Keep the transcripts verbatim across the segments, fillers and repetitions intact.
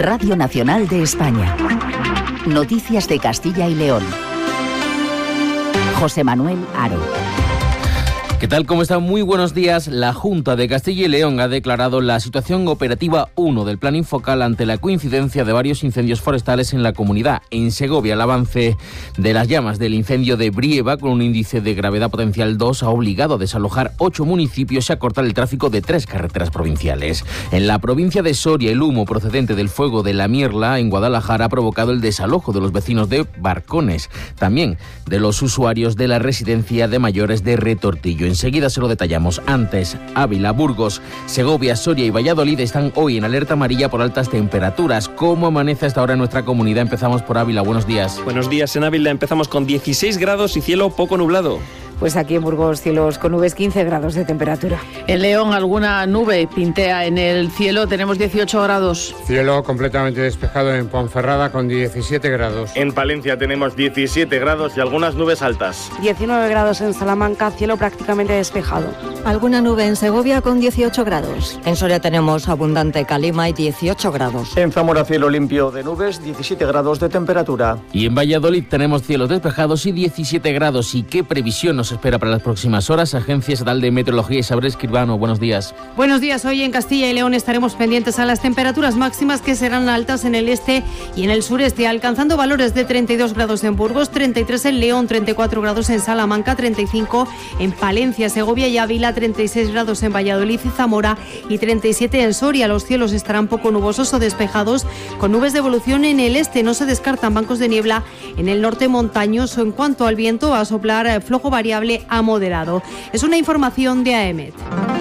Radio Nacional de España. Noticias de Castilla y León. José Manuel Haro. ¿Qué tal? ¿Cómo están? Muy buenos días. La Junta de Castilla y León ha declarado la situación operativa uno del Plan Infocal ante la coincidencia de varios incendios forestales en la comunidad. En Segovia, el avance de las llamas del incendio de Brieva, con un índice de gravedad potencial dos, ha obligado a desalojar ocho municipios y a cortar el tráfico de tres carreteras provinciales. En la provincia de Soria, el humo procedente del fuego de la Mierla, en Guadalajara, ha provocado el desalojo de los vecinos de Barcones, también de los usuarios de la residencia de mayores de Retortillo. Enseguida se lo detallamos. Antes, Ávila, Burgos, Segovia, Soria y Valladolid están hoy en alerta amarilla por altas temperaturas. ¿Cómo amanece hasta ahora en nuestra comunidad? Empezamos por Ávila. Buenos días. Buenos días. En Ávila empezamos con dieciséis grados y cielo poco nublado. Pues aquí en Burgos, cielos con nubes, quince grados de temperatura. En León, alguna nube pintea en el cielo, tenemos dieciocho grados. Cielo completamente despejado en Ponferrada con diecisiete grados. En Palencia tenemos diecisiete grados y algunas nubes altas. diecinueve grados en Salamanca, cielo prácticamente despejado. Alguna nube en Segovia con dieciocho grados. En Soria tenemos abundante calima y dieciocho grados. En Zamora, cielo limpio de nubes, diecisiete grados de temperatura. Y en Valladolid tenemos cielos despejados y diecisiete grados. ¿Y qué previsión nos espera para las próximas horas? Agencia Estatal de Meteorología, Isabel Escribano, buenos días. Buenos días. Hoy en Castilla y León estaremos pendientes a las temperaturas máximas, que serán altas en el este y en el sureste, alcanzando valores de treinta y dos grados en Burgos, treinta y tres en León, treinta y cuatro grados en Salamanca, treinta y cinco en Palencia, Segovia y Ávila, treinta y seis grados en Valladolid y Zamora y treinta y siete en Soria. Los cielos estarán poco nubosos o despejados, con nubes de evolución en el este. No se descartan bancos de niebla en el norte montañoso. En cuanto al viento, va a soplar flojo variable a moderado. Es una información de AEMET.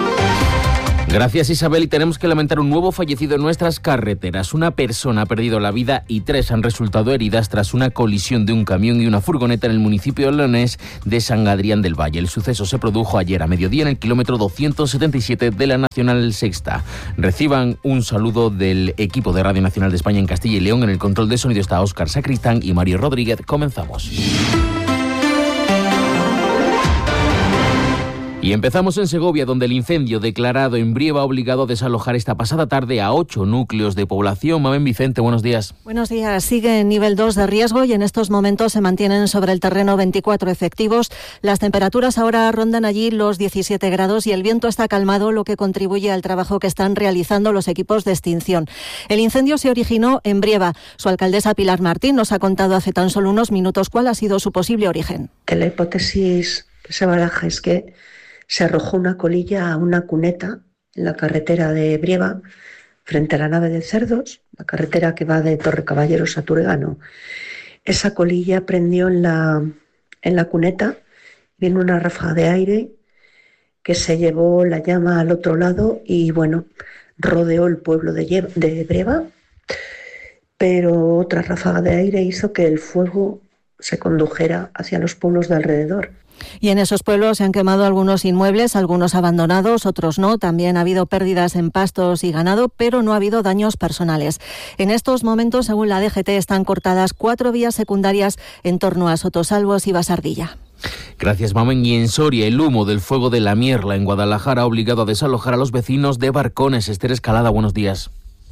Gracias, Isabel. Y tenemos que lamentar un nuevo fallecido en nuestras carreteras. Una persona ha perdido la vida y tres han resultado heridas tras una colisión de un camión y una furgoneta en el municipio leonés de San Adrián del Valle. El suceso se produjo ayer a mediodía en el kilómetro doscientos setenta y siete de la Nacional Sexta. Reciban un saludo del equipo de Radio Nacional de España en Castilla y León. En el control de sonido está Óscar Sacristán y Mario Rodríguez. Comenzamos. Y empezamos en Segovia, donde el incendio declarado en Brieva ha obligado a desalojar esta pasada tarde a ocho núcleos de población. Mabel Vicente, buenos días. Buenos días. Sigue en nivel dos de riesgo y en estos momentos se mantienen sobre el terreno veinticuatro efectivos. Las temperaturas ahora rondan allí los diecisiete grados y el viento está calmado, lo que contribuye al trabajo que están realizando los equipos de extinción. El incendio se originó en Brieva. Su alcaldesa Pilar Martín nos ha contado hace tan solo unos minutos cuál ha sido su posible origen. Que la hipótesis que se baraja es que se arrojó una colilla a una cuneta en la carretera de Brieva, frente a la nave de Cerdos, la carretera que va de Torrecaballeros a Turegano. Esa colilla prendió en la, en la cuneta, vino una ráfaga de aire que se llevó la llama al otro lado y, bueno, rodeó el pueblo de, de Brieva, pero otra ráfaga de aire hizo que el fuego se condujera hacia los pueblos de alrededor. Y en esos pueblos se han quemado algunos inmuebles, algunos abandonados, otros no. También ha habido pérdidas en pastos y ganado, pero no ha habido daños personales. En estos momentos, según la D G T, están cortadas cuatro vías secundarias en torno a Sotosalvos y Basardilla. Gracias, Mamen. Y en Soria, el humo del fuego de la Mierla en Guadalajara ha obligado a desalojar a los vecinos de Barcones. Esther Escalada, buenos días.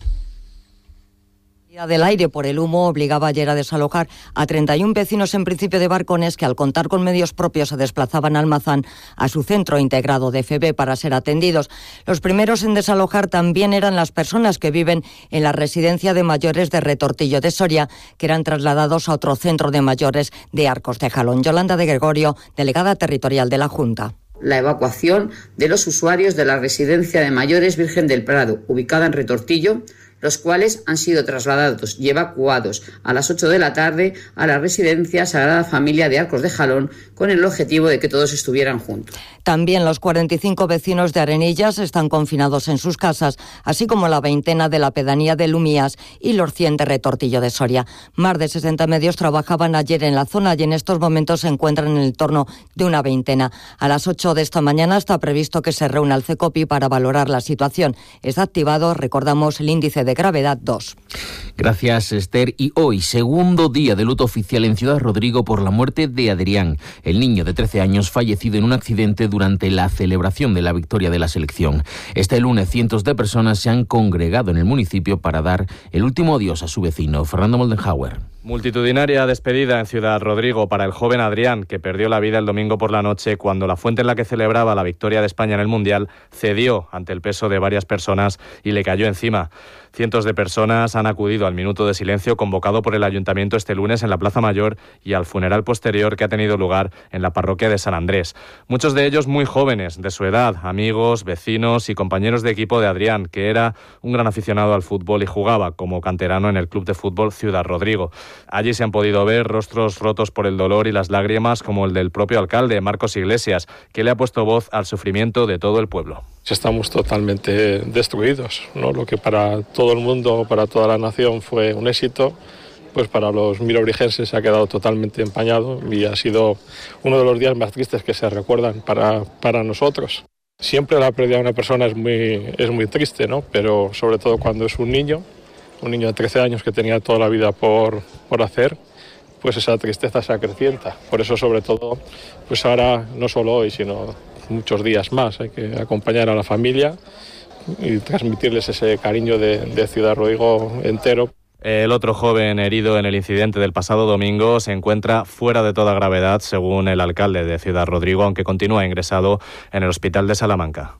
Del aire por el humo obligaba ayer a desalojar a treinta y uno vecinos en principio de Barcones, que al contar con medios propios se desplazaban a Almazán, a su centro integrado de F B, para ser atendidos. Los primeros en desalojar también eran las personas que viven en la residencia de mayores de Retortillo de Soria, que eran trasladados a otro centro de mayores de Arcos de Jalón. Yolanda de Gregorio, delegada territorial de la Junta. La evacuación de los usuarios de la residencia de mayores Virgen del Prado, ubicada en Retortillo, los cuales han sido trasladados y evacuados a las ocho de la tarde a la residencia Sagrada Familia de Arcos de Jalón, con el objetivo de que todos estuvieran juntos. También los cuarenta y cinco vecinos de Arenillas están confinados en sus casas, así como la veintena de la pedanía de Lumías y los cien de Retortillo de Soria. Más de sesenta medios trabajaban ayer en la zona y en estos momentos se encuentran en el torno de una veintena. A las ocho de esta mañana está previsto que se reúna el CECOPI para valorar la situación. Está activado, recordamos, el índice de de gravedad dos. Gracias, Esther. Y hoy, segundo día de luto oficial en Ciudad Rodrigo por la muerte de Adrián, el niño de trece años fallecido en un accidente durante la celebración de la victoria de la selección. Este lunes, cientos de personas se han congregado en el municipio para dar el último adiós a su vecino, Fernando Moldenhauer. Multitudinaria despedida en Ciudad Rodrigo para el joven Adrián, que perdió la vida el domingo por la noche cuando la fuente en la que celebraba la victoria de España en el Mundial cedió ante el peso de varias personas y le cayó encima. Cientos de personas han acudido al minuto de silencio convocado por el Ayuntamiento este lunes en la Plaza Mayor y al funeral posterior que ha tenido lugar en la parroquia de San Andrés. Muchos de ellos muy jóvenes, de su edad, amigos, vecinos y compañeros de equipo de Adrián, que era un gran aficionado al fútbol y jugaba como canterano en el Club de Fútbol Ciudad Rodrigo. Allí se han podido ver rostros rotos por el dolor y las lágrimas, como el del propio alcalde, Marcos Iglesias, que le ha puesto voz al sufrimiento de todo el pueblo. Estamos totalmente destruidos, ¿no? Lo que para todo el mundo, para toda la nación fue un éxito, pues para los milorigenses se ha quedado totalmente empañado y ha sido uno de los días más tristes que se recuerdan para, para nosotros. Siempre la pérdida de una persona es muy, es muy triste, ¿no? Pero sobre todo cuando es un niño, un niño de trece años que tenía toda la vida por, por hacer, pues esa tristeza se acrecienta. Por eso, sobre todo, pues ahora, no solo hoy, sino muchos días más, hay que acompañar a la familia y transmitirles ese cariño de, de Ciudad Rodrigo entero. El otro joven herido en el incidente del pasado domingo se encuentra fuera de toda gravedad, según el alcalde de Ciudad Rodrigo, aunque continúa ingresado en el hospital de Salamanca.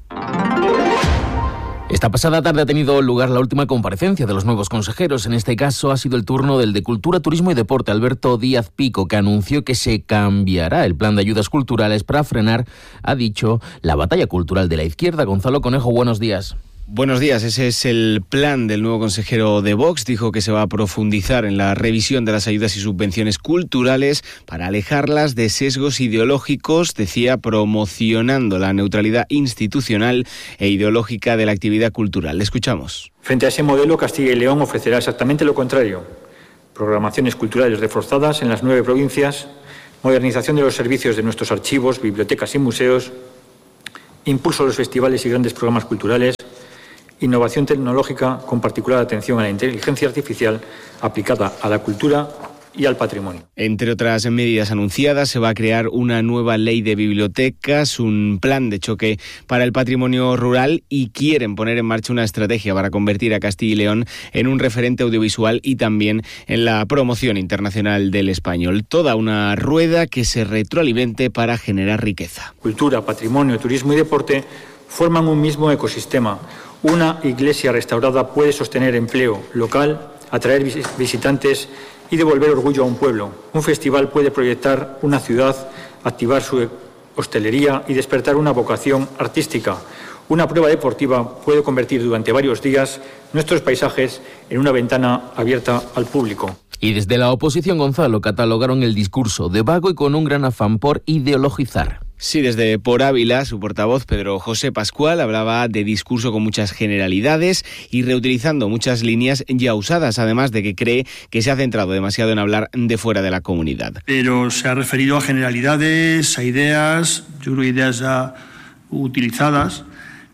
Esta pasada tarde ha tenido lugar la última comparecencia de los nuevos consejeros. En este caso ha sido el turno del de Cultura, Turismo y Deporte, Alberto Díaz Pico, que anunció que se cambiará el plan de ayudas culturales para frenar, ha dicho, la batalla cultural de la izquierda. Gonzalo Conejo, buenos días. Buenos días, ese es el plan del nuevo consejero de Vox. Dijo que se va a profundizar en la revisión de las ayudas y subvenciones culturales para alejarlas de sesgos ideológicos, decía, promocionando la neutralidad institucional e ideológica de la actividad cultural. Le escuchamos. Frente a ese modelo, Castilla y León ofrecerá exactamente lo contrario. Programaciones culturales reforzadas en las nueve provincias, modernización de los servicios de nuestros archivos, bibliotecas y museos, impulso a los festivales y grandes programas culturales, innovación tecnológica con particular atención a la inteligencia artificial aplicada a la cultura y al patrimonio. Entre otras medidas anunciadas, se va a crear una nueva ley de bibliotecas, un plan de choque para el patrimonio rural y quieren poner en marcha una estrategia para convertir a Castilla y León en un referente audiovisual y también en la promoción internacional del español. Toda una rueda que se retroalimente para generar riqueza. Cultura, patrimonio, turismo y deporte forman un mismo ecosistema. Una iglesia restaurada puede sostener empleo local, atraer visitantes y devolver orgullo a un pueblo. Un festival puede proyectar una ciudad, activar su hostelería y despertar una vocación artística. Una prueba deportiva puede convertir durante varios días nuestros paisajes en una ventana abierta al público. Y desde la oposición, Gonzalo, catalogaron el discurso de vago y con un gran afán por ideologizar. Sí, desde Por Ávila, su portavoz Pedro José Pascual hablaba de discurso con muchas generalidades y reutilizando muchas líneas ya usadas, además de que cree que se ha centrado demasiado en hablar de fuera de la comunidad. Pero se ha referido a generalidades, a ideas, yo creo ideas ya utilizadas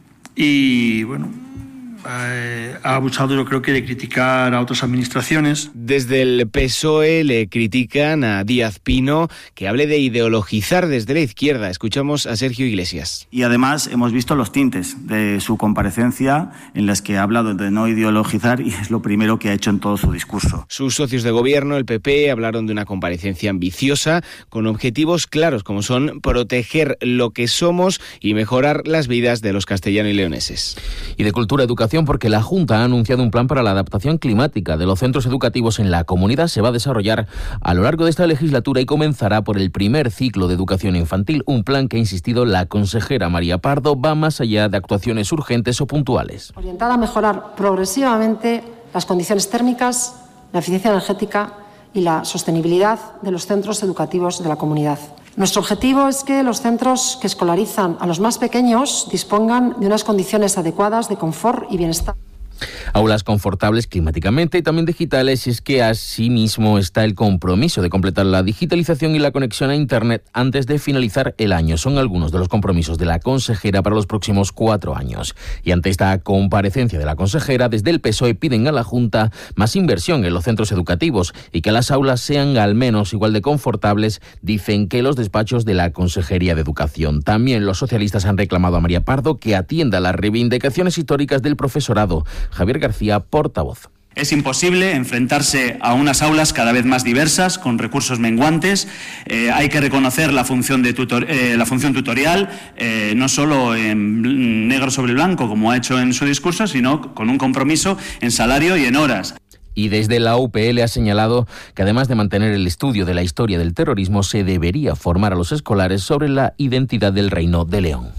y bueno, eh, ha abusado yo creo que de criticar a otras administraciones. Desde el P S O E le critican a Díaz Pino que hable de ideologizar desde la izquierda. Escuchamos a Sergio Iglesias. Y además hemos visto los tintes de su comparecencia en las que ha hablado de no ideologizar y es lo primero que ha hecho en todo su discurso. Sus socios de gobierno, el P P, hablaron de una comparecencia ambiciosa con objetivos claros como son proteger lo que somos y mejorar las vidas de los castellanos y leoneses. Y de cultura, educación, porque la Junta ha anunciado un plan para la adaptación climática de los centros educativos en la comunidad. Se va a desarrollar a lo largo de esta legislatura y comenzará por el primer ciclo de educación infantil, un plan que ha insistido la consejera María Pardo va más allá de actuaciones urgentes o puntuales. Orientada a mejorar progresivamente las condiciones térmicas, la eficiencia energética y la sostenibilidad de los centros educativos de la comunidad. Nuestro objetivo es que los centros que escolarizan a los más pequeños dispongan de unas condiciones adecuadas de confort y bienestar. Aulas confortables climáticamente y también digitales, y es que asimismo está el compromiso de completar la digitalización y la conexión a Internet antes de finalizar el año. Son algunos de los compromisos de la consejera para los próximos cuatro años. Y ante esta comparecencia de la consejera, desde el P S O E piden a la Junta más inversión en los centros educativos y que las aulas sean al menos igual de confortables, dicen, que los despachos de la Consejería de Educación. También los socialistas han reclamado a María Pardo que atienda las reivindicaciones históricas del profesorado. Javier García, portavoz. Es imposible enfrentarse a unas aulas cada vez más diversas, con recursos menguantes. Eh, hay que reconocer la función, de tutor, eh, la función tutorial, eh, no solo en negro sobre blanco, como ha hecho en su discurso, sino con un compromiso en salario y en horas. Y desde la U P L ha señalado que además de mantener el estudio de la historia del terrorismo, se debería formar a los escolares sobre la identidad del Reino de León.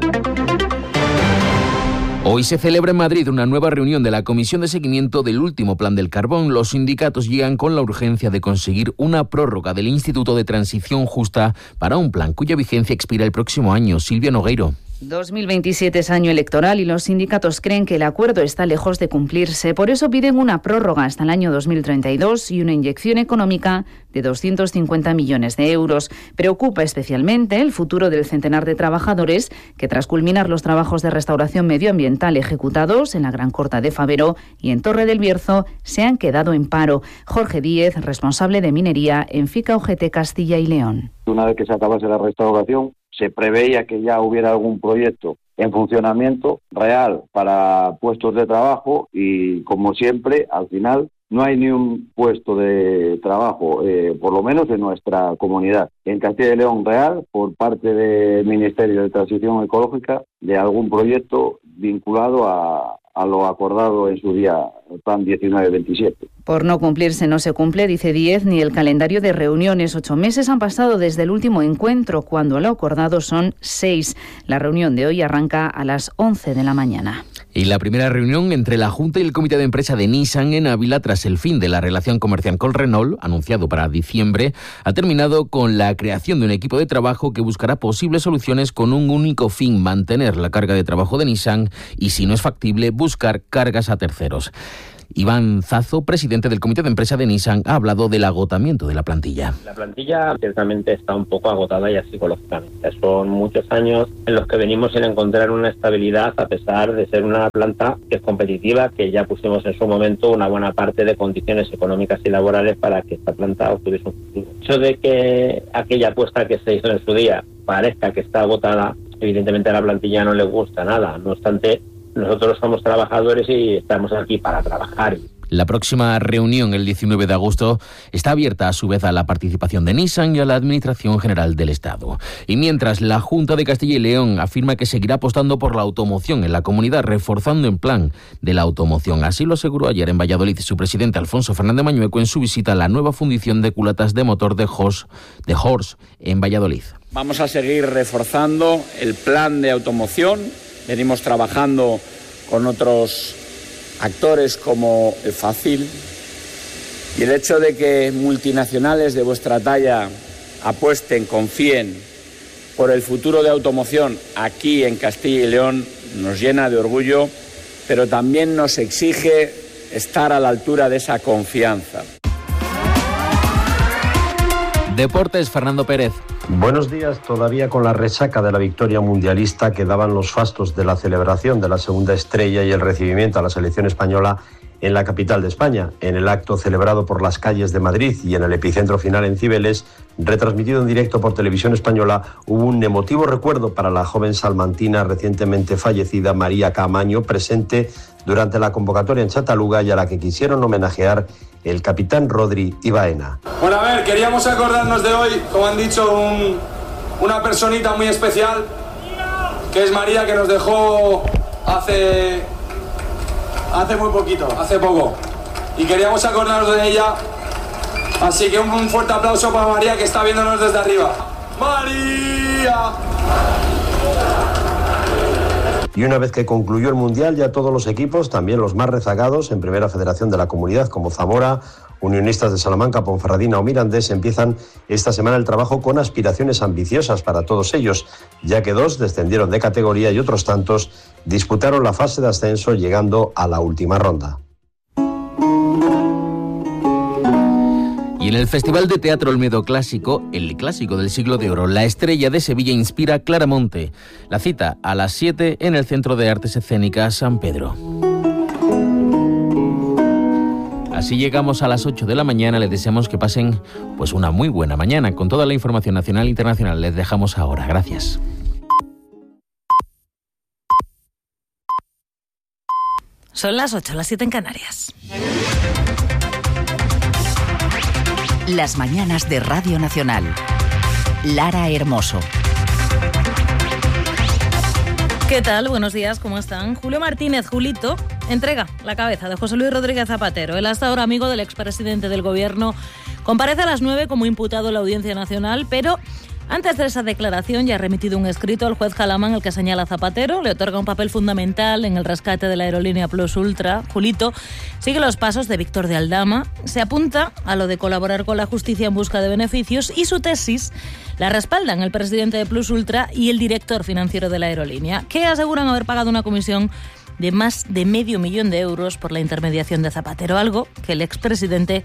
Hoy se celebra en Madrid una nueva reunión de la Comisión de Seguimiento del último Plan del Carbón. Los sindicatos llegan con la urgencia de conseguir una prórroga del Instituto de Transición Justa para un plan cuya vigencia expira el próximo año. Silvia Nogueiro. dos mil veintisiete es año electoral y los sindicatos creen que el acuerdo está lejos de cumplirse. Por eso piden una prórroga hasta el año dos mil treinta y dos y una inyección económica de doscientos cincuenta millones de euros. Preocupa especialmente el futuro del centenar de trabajadores que, tras culminar los trabajos de restauración medioambiental ejecutados en la Gran Corta de Fabero y en Torre del Bierzo, se han quedado en paro. Jorge Díez, responsable de minería en FICA U G T Castilla y León. Una vez que se acabase la restauración, se preveía que ya hubiera algún proyecto en funcionamiento real para puestos de trabajo y, como siempre, al final no hay ni un puesto de trabajo, eh, por lo menos en nuestra comunidad, en Castilla y León real, por parte del Ministerio de Transición Ecológica, de algún proyecto vinculado a, a lo acordado en su día, el Plan diecinueve veintisiete. Por no cumplirse no se cumple, dice Díez, ni el calendario de reuniones. Ocho meses han pasado desde el último encuentro, cuando lo acordado son seis. La reunión de hoy arranca a las once de la mañana. Y la primera reunión entre la Junta y el Comité de Empresa de Nissan en Ávila, tras el fin de la relación comercial con Renault, anunciado para diciembre, ha terminado con la creación de un equipo de trabajo que buscará posibles soluciones con un único fin: mantener la carga de trabajo de Nissan y, si no es factible, buscar cargas a terceros. Iván Zazo, presidente del Comité de Empresa de Nissan, ha hablado del agotamiento de la plantilla. La plantilla ciertamente está un poco agotada ya psicológicamente. Son muchos años en los que venimos sin encontrar una estabilidad, a pesar de ser una planta que es competitiva, que ya pusimos en su momento una buena parte de condiciones económicas y laborales para que esta planta obtuviese un futuro. El hecho de que aquella apuesta que se hizo en su día parezca que está agotada, evidentemente a la plantilla no le gusta nada. No obstante, nosotros somos trabajadores y estamos aquí para trabajar. La próxima reunión, el diecinueve de agosto, está abierta a su vez a la participación de Nissan y a la Administración General del Estado. Y mientras, la Junta de Castilla y León afirma que seguirá apostando por la automoción en la comunidad, reforzando el plan de la automoción. Así lo aseguró ayer en Valladolid su presidente Alfonso Fernández Mañueco en su visita a la nueva fundición de culatas de motor de Horse, de Horse en Valladolid. Vamos a seguir reforzando el plan de automoción. Venimos trabajando con otros actores como el Facil, y el hecho de que multinacionales de vuestra talla apuesten, confíen por el futuro de automoción aquí en Castilla y León nos llena de orgullo, pero también nos exige estar a la altura de esa confianza. Deportes, Fernando Pérez. Buenos días. Todavía con la resaca de la victoria mundialista quedaban los fastos de la celebración de la segunda estrella y el recibimiento a la selección española en la capital de España. En el acto celebrado por las calles de Madrid y en el epicentro final en Cibeles, retransmitido en directo por Televisión Española, hubo un emotivo recuerdo para la joven salmantina recientemente fallecida María Caamaño, presente durante la convocatoria en Chataluga, y a la que quisieron homenajear el capitán Rodri y Baena. Bueno, a ver, queríamos acordarnos de hoy, como han dicho, un, una personita muy especial, que es María, que nos dejó hace, hace muy poquito, hace poco. Y queríamos acordarnos de ella, así que un, un fuerte aplauso para María, que está viéndonos desde arriba. ¡María! Y una vez que concluyó el Mundial, ya todos los equipos, también los más rezagados en Primera Federación de la Comunidad, como Zamora, Unionistas de Salamanca, Ponferradina o Mirandés, empiezan esta semana el trabajo con aspiraciones ambiciosas para todos ellos, ya que dos descendieron de categoría y otros tantos disputaron la fase de ascenso llegando a la última ronda. Y en el Festival de Teatro Olmedo Clásico, el clásico del siglo de oro, La Estrella de Sevilla inspira Claramonte. La cita a las siete en el Centro de Artes Escénicas San Pedro. Así llegamos a las ocho de la mañana. Les deseamos que pasen pues una muy buena mañana. Con toda la información nacional e internacional les dejamos ahora. Gracias. Son las ocho, las siete en Canarias. Las mañanas de Radio Nacional. Lara Hermoso. ¿Qué tal? Buenos días, ¿cómo están? Julio Martínez, Julito, entrega la cabeza de José Luis Rodríguez Zapatero. El hasta ahora amigo del expresidente del Gobierno comparece a las nueve como imputado en la Audiencia Nacional, pero antes de esa declaración ya ha remitido un escrito al juez Jalamán, el que señala a Zapatero, le otorga un papel fundamental en el rescate de la aerolínea Plus Ultra. Julito sigue los pasos de Víctor de Aldama, se apunta a lo de colaborar con la justicia en busca de beneficios y su tesis la respaldan el presidente de Plus Ultra y el director financiero de la aerolínea, que aseguran haber pagado una comisión de más de medio millón de euros por la intermediación de Zapatero, algo que el expresidente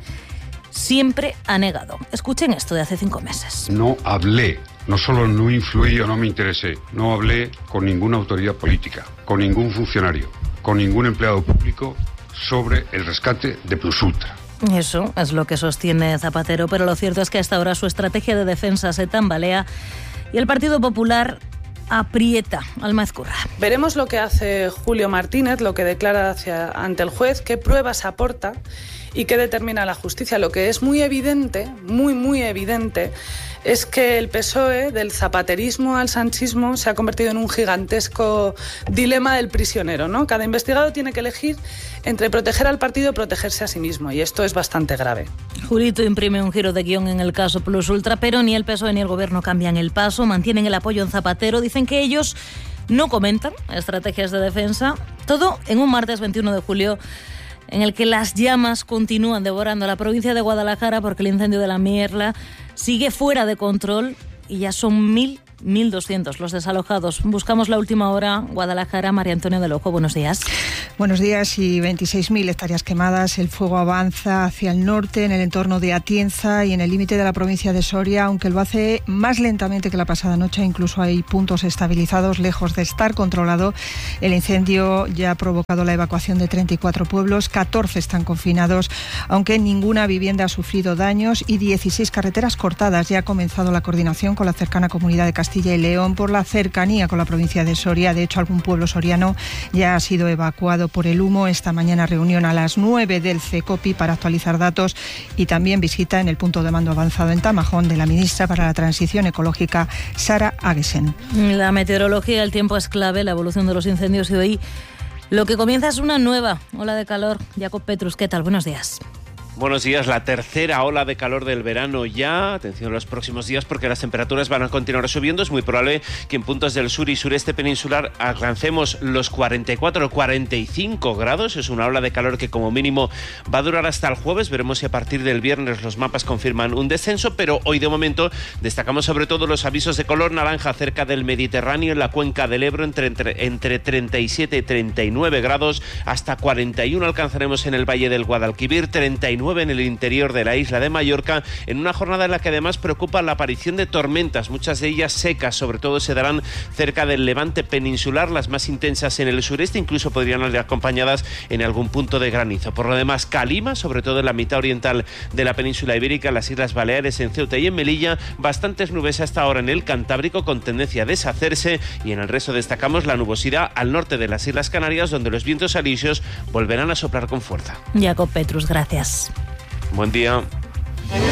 siempre ha negado. Escuchen esto de hace cinco meses. No hablé, no solo no influí o no me interesé, no hablé con ninguna autoridad política, con ningún funcionario, con ningún empleado público sobre el rescate de Plus Ultra. Eso es lo que sostiene Zapatero, pero lo cierto es que hasta ahora su estrategia de defensa se tambalea y el Partido Popular aprieta al Mazcurra. Veremos lo que hace Julio Martínez, lo que declara hacia, ante el juez, qué pruebas aporta y qué determina la justicia. Lo que es muy evidente, muy, muy evidente, es que el P S O E, del zapaterismo al sanchismo, se ha convertido en un gigantesco dilema del prisionero, ¿no? Cada investigado tiene que elegir entre proteger al partido y protegerse a sí mismo, y esto es bastante grave. Julito imprime un giro de guión en el caso Plus Ultra, pero ni el P S O E ni el Gobierno cambian el paso, mantienen el apoyo en Zapatero, dicen que ellos no comentan estrategias de defensa. Todo en un martes veintiuno de julio en el que las llamas continúan devorando la provincia de Guadalajara porque el incendio de la Mierla sigue fuera de control y ya son mil, mil doscientos los desalojados. Buscamos la última hora. Guadalajara, María Antonia del Ojo, buenos días. Buenos días. Y veintiséis mil hectáreas quemadas. El fuego avanza hacia el norte, en el entorno de Atienza y en el límite de la provincia de Soria, aunque lo hace más lentamente que la pasada noche. Incluso hay puntos estabilizados, lejos de estar controlado. El incendio ya ha provocado la evacuación de treinta y cuatro pueblos, catorce están confinados, aunque ninguna vivienda ha sufrido daños y dieciséis carreteras cortadas. Ya ha comenzado la coordinación con la cercana comunidad de Castilla y León por la cercanía con la provincia de Soria. De hecho, algún pueblo soriano ya ha sido evacuado por el humo. Esta mañana reunión a las nueve del CECOPI para actualizar datos y también visita en el punto de mando avanzado en Tamajón de la ministra para la Transición Ecológica, Sara Agesen. La meteorología, el tiempo es clave, la evolución de los incendios y hoy lo que comienza es una nueva ola de calor. Jacob Petrus, ¿qué tal? Buenos días. Buenos días, la tercera ola de calor del verano ya. Atención a los próximos días porque las temperaturas van a continuar subiendo. Es muy probable que en puntos del sur y sureste peninsular alcancemos los cuarenta y cuatro o cuarenta y cinco grados. Es una ola de calor que como mínimo va a durar hasta el jueves. Veremos si a partir del viernes los mapas confirman un descenso, pero hoy de momento destacamos sobre todo los avisos de color naranja cerca del Mediterráneo, en la cuenca del Ebro, entre, entre, entre treinta y siete y treinta y nueve grados, hasta cuarenta y uno alcanzaremos en el Valle del Guadalquivir, treinta y nueve en el interior de la isla de Mallorca, en una jornada en la que además preocupa la aparición de tormentas, muchas de ellas secas, sobre todo se darán cerca del levante peninsular, las más intensas en el sureste, incluso podrían ir acompañadas en algún punto de granizo. Por lo demás, calima, sobre todo en la mitad oriental de la península ibérica, las Islas Baleares, en Ceuta y en Melilla, bastantes nubes hasta ahora en el Cantábrico con tendencia a deshacerse, y en el resto destacamos la nubosidad al norte de las Islas Canarias, donde los vientos alisios volverán a soplar con fuerza. Jacob Petrus, gracias. Buen día.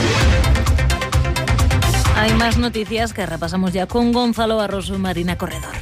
Hay más noticias que repasamos ya con Gonzalo Barroso y Marina Corredor.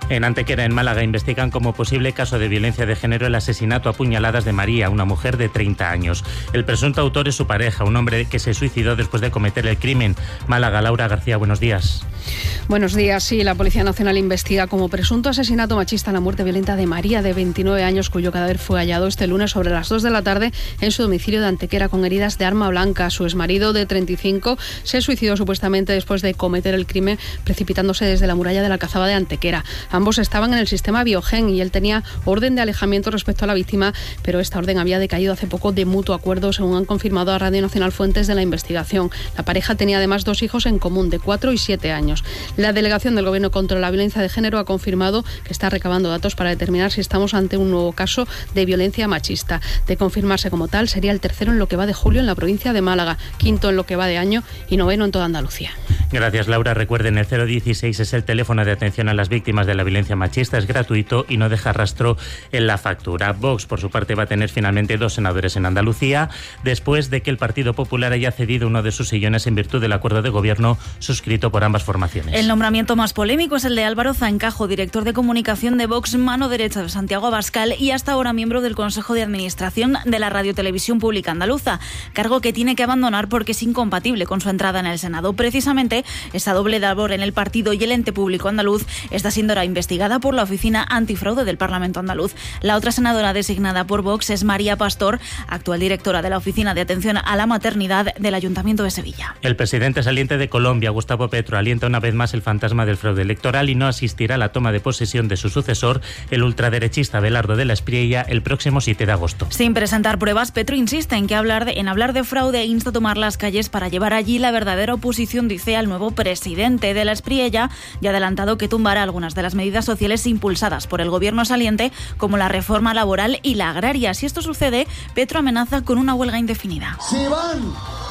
En Antequera, en Málaga, investigan como posible caso de violencia de género el asesinato a puñaladas de María, una mujer de treinta años. El presunto autor es su pareja, un hombre que se suicidó después de cometer el crimen. Málaga, Laura García, buenos días. Buenos días. Sí, la Policía Nacional investiga como presunto asesinato machista la muerte violenta de María, de veintinueve años, cuyo cadáver fue hallado este lunes sobre las dos de la tarde en su domicilio de Antequera con heridas de arma blanca. Su exmarido, de treinta y cinco, se suicidó supuestamente después de cometer el crimen precipitándose desde la muralla de la Alcazaba de Antequera. Ambos estaban en el sistema Biogen y él tenía orden de alejamiento respecto a la víctima, pero esta orden había decaído hace poco de mutuo acuerdo, según han confirmado a Radio Nacional fuentes de la investigación. La pareja tenía además dos hijos en común, de cuatro y siete años. La delegación del Gobierno contra la Violencia de Género ha confirmado que está recabando datos para determinar si estamos ante un nuevo caso de violencia machista. De confirmarse como tal, sería el tercero en lo que va de julio en la provincia de Málaga, quinto en lo que va de año y noveno en toda Andalucía. Gracias, Laura. Recuerden, el cero dieciséis es el teléfono de atención a las víctimas de la violencia machista, es gratuito y no deja rastro en la factura. Vox, por su parte, va a tener finalmente dos senadores en Andalucía, después de que el Partido Popular haya cedido uno de sus sillones en virtud del acuerdo de gobierno suscrito por ambas formaciones. El nombramiento más polémico es el de Álvaro Zancajo, director de comunicación de Vox, mano derecha de Santiago Abascal y hasta ahora miembro del Consejo de Administración de la Radiotelevisión Pública Andaluza, cargo que tiene que abandonar porque es incompatible con su entrada en el Senado. Precisamente, esa doble labor en el partido y el ente público andaluz está siendo ahora investigada por la Oficina Antifraude del Parlamento andaluz. La otra senadora designada por Vox es María Pastor, actual directora de la Oficina de Atención a la Maternidad del Ayuntamiento de Sevilla. El presidente saliente de Colombia, Gustavo Petro, alienta una vez más el fantasma del fraude electoral y no asistirá a la toma de posesión de su sucesor, el ultraderechista Abelardo de la Espriella, el próximo siete de agosto. Sin presentar pruebas, Petro insiste en que hablar de, en hablar de fraude e insta a tomar las calles para llevar allí la verdadera oposición, dice, al nuevo presidente. De la Espriella ya ha adelantado que tumbará algunas de las medidas sociales impulsadas por el gobierno saliente, como la reforma laboral y la agraria. Si esto sucede, Petro amenaza con una huelga indefinida. Si van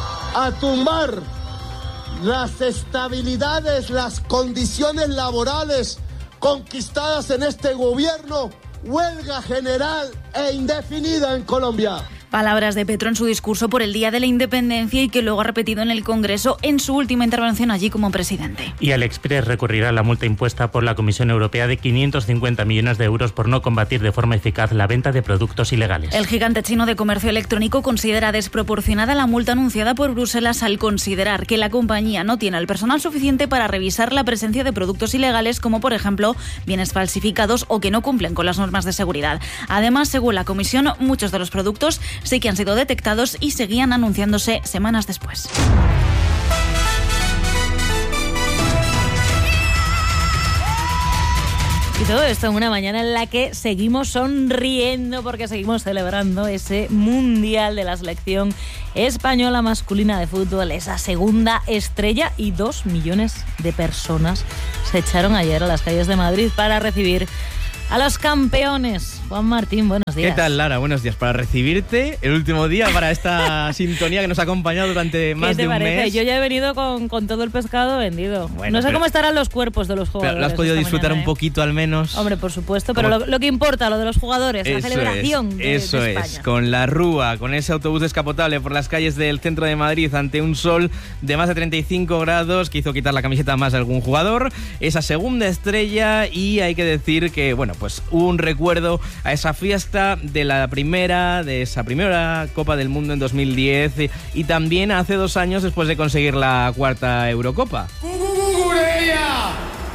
a tumbar las estabilidades, las condiciones laborales conquistadas en este gobierno, huelga general e indefinida en Colombia. Palabras de Petro en su discurso por el Día de la Independencia y que luego ha repetido en el Congreso en su última intervención allí como presidente. Y AliExpress recurrirá a la multa impuesta por la Comisión Europea de quinientos cincuenta millones de euros por no combatir de forma eficaz la venta de productos ilegales. El gigante chino de comercio electrónico considera desproporcionada la multa anunciada por Bruselas al considerar que la compañía no tiene el personal suficiente para revisar la presencia de productos ilegales, como por ejemplo bienes falsificados o que no cumplen con las normas de seguridad. Además, según la Comisión, muchos de los productos sí que han sido detectados y seguían anunciándose semanas después. Y todo esto en una mañana en la que seguimos sonriendo porque seguimos celebrando ese Mundial de la selección española masculina de fútbol, esa segunda estrella, y dos millones de personas se echaron ayer a las calles de Madrid para recibir a los campeones. Juan Martín, buenos días. ¿Qué tal, Lara? Buenos días. Para recibirte, el último día para esta sintonía que nos ha acompañado durante más de un parece? mes. Yo ya he venido con, con todo el pescado vendido. Bueno, no sé pero, cómo estarán los cuerpos de los jugadores. Pero lo has podido disfrutar mañana, un poquito, ¿eh? al menos. Hombre, por supuesto, pero lo, lo que importa, lo de los jugadores, eso la celebración es, de, eso de España. es, con la Rúa, con ese autobús descapotable por las calles del centro de Madrid ante un sol de más de treinta y cinco grados que hizo quitar la camiseta a más de algún jugador. Esa segunda estrella, y hay que decir que, bueno, pues un recuerdo a esa fiesta de la primera, de esa primera Copa del Mundo en dos mil diez y, y también hace dos años después de conseguir la cuarta Eurocopa. ¡Cucucucureya!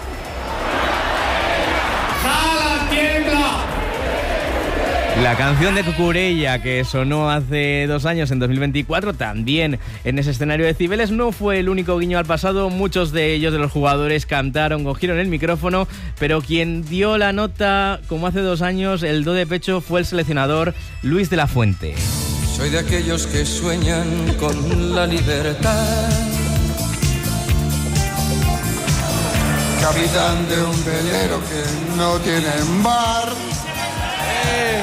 ¡Jala, tiembla! La canción de Cucurella, que sonó hace dos años, en dos mil veinticuatro, también en ese escenario de Cibeles, no fue el único guiño al pasado. Muchos de ellos, de los jugadores, cantaron, cogieron el micrófono, pero quien dio la nota, como hace dos años, el do de pecho, fue el seleccionador Luis de la Fuente. Soy de aquellos que sueñan con la libertad, capitán de un velero que no tiene bar.